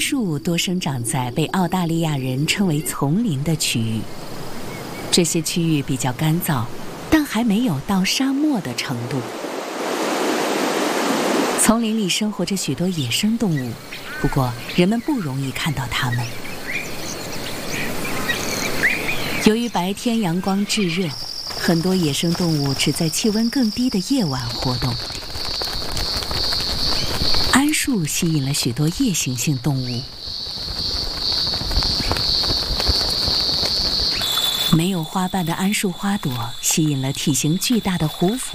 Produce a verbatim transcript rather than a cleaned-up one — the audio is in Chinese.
树多生长在被澳大利亚人称为丛林的区域，这些区域比较干燥，但还没有到沙漠的程度。丛林里生活着许多野生动物，不过人们不容易看到它们。由于白天阳光炙热，很多野生动物只在气温更低的夜晚活动。桉树吸引了许多夜行性动物。没有花瓣的桉树花朵吸引了体型巨大的胡